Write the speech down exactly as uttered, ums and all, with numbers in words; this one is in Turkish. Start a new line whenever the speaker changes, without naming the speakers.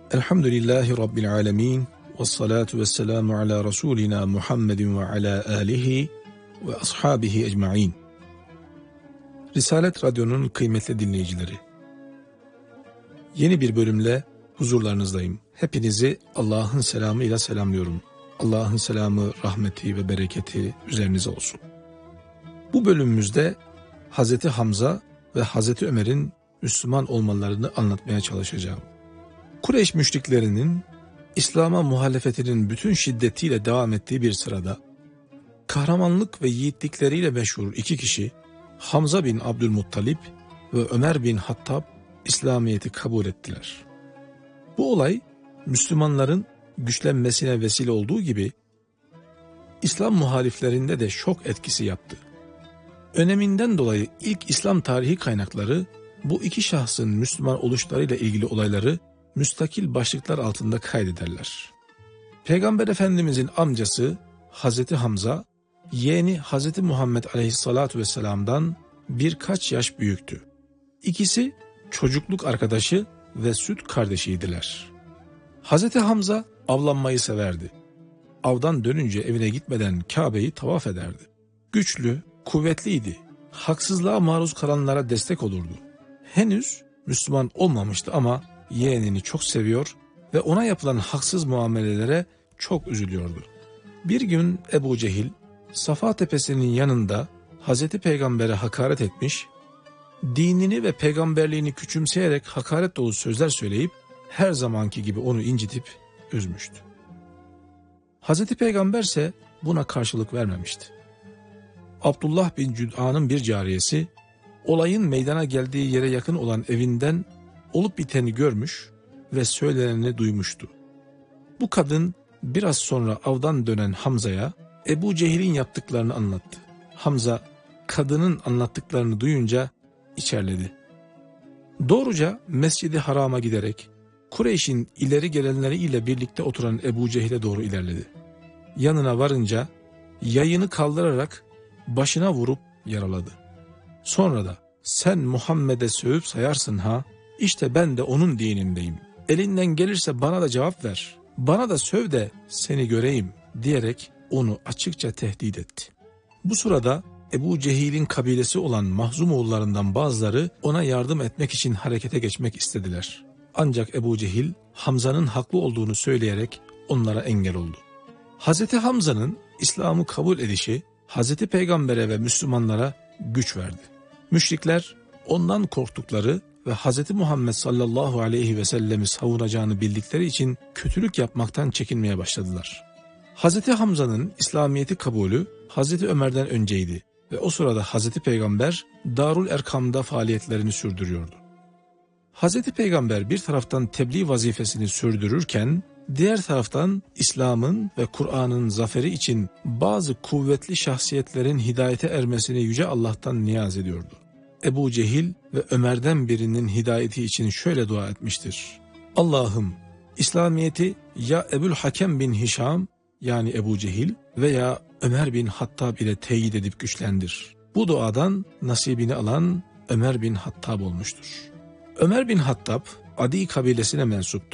Elhamdülillahi Rabbil alemin. Vessalatu vesselamu ala Resulina Muhammedin ve ala alihi ve ashabihi ecma'in. Risalet Radyo'nun kıymetli dinleyicileri, yeni bir bölümle huzurlarınızdayım. Hepinizi Allah'ın selamıyla selamlıyorum. Allah'ın selamı, rahmeti ve bereketi üzerinize olsun. Bu bölümümüzde Hazreti Hamza ve Hazreti Ömer'in Müslüman olmalarını anlatmaya çalışacağım. Kureyş müşriklerinin İslam'a muhalefetinin bütün şiddetiyle devam ettiği bir sırada kahramanlık ve yiğitlikleriyle meşhur iki kişi, Hamza bin Abdülmuttalip ve Ömer bin Hattab, İslamiyet'i kabul ettiler. Bu olay Müslümanların güçlenmesine vesile olduğu gibi İslam muhaliflerinde de şok etkisi yaptı. Öneminden dolayı ilk İslam tarihi kaynakları bu iki şahsın Müslüman oluşlarıyla ilgili olayları müstakil başlıklar altında kaydederler. Peygamber Efendimizin amcası Hazreti Hamza, yeğeni Hazreti Muhammed Aleyhissalatu vesselam'dan birkaç yaş büyüktü. İkisi çocukluk arkadaşı ve süt kardeşiydiler. Hazreti Hamza avlanmayı severdi. Avdan dönünce evine gitmeden Kabe'yi tavaf ederdi. Güçlü, kuvvetliydi. Haksızlığa maruz kalanlara destek olurdu. Henüz Müslüman olmamıştı ama yeğenini çok seviyor ve ona yapılan haksız muamelelere çok üzülüyordu. Bir gün Ebu Cehil, Safa Tepesi'nin yanında Hazreti Peygamber'e hakaret etmiş, dinini ve peygamberliğini küçümseyerek hakaret dolu sözler söyleyip her zamanki gibi onu incitip üzmüştü. Hazreti Peygamber ise buna karşılık vermemişti. Abdullah bin Cüd'an'ın bir cariyesi, olayın meydana geldiği yere yakın olan evinden olup biteni görmüş ve söyleneni duymuştu. Bu kadın biraz sonra avdan dönen Hamza'ya Ebu Cehil'in yaptıklarını anlattı. Hamza kadının anlattıklarını duyunca içerledi. Doğruca Mescid-i Haram'a giderek Kureyş'in ileri gelenleriyle birlikte oturan Ebu Cehil'e doğru ilerledi. Yanına varınca yayını kaldırarak başına vurup yaraladı. Sonra da sen Muhammed'e sövüp sayarsın ha, işte ben de onun dinindeyim. Elinden gelirse bana da cevap ver, bana da söv de seni göreyim diyerek onu açıkça tehdit etti. Bu sırada Ebu Cehil'in kabilesi olan Mahzumoğullarından bazıları ona yardım etmek için harekete geçmek istediler. Ancak Ebu Cehil Hamza'nın haklı olduğunu söyleyerek onlara engel oldu. Hazreti Hamza'nın İslam'ı kabul edişi Hazreti Peygamber'e ve Müslümanlara güç verdi. Müşrikler ondan korktukları ve Hazreti Muhammed sallallahu aleyhi ve sellemi savunacağını bildikleri için kötülük yapmaktan çekinmeye başladılar. Hazreti Hamza'nın İslamiyet'i kabulü Hazreti Ömer'den önceydi ve o sırada Hazreti Peygamber Darul Erkam'da faaliyetlerini sürdürüyordu. Hazreti Peygamber bir taraftan tebliğ vazifesini sürdürürken diğer taraftan İslam'ın ve Kur'an'ın zaferi için bazı kuvvetli şahsiyetlerin hidayete ermesini Yüce Allah'tan niyaz ediyordu. Ebu Cehil ve Ömer'den birinin hidayeti için şöyle dua etmiştir. Allah'ım, İslamiyet'i ya Ebul Hakem bin Hişam yani Ebu Cehil veya Ömer bin Hattab ile teyit edip güçlendir. Bu duadan nasibini alan Ömer bin Hattab olmuştur. Ömer bin Hattab Adi kabilesine mensuptu.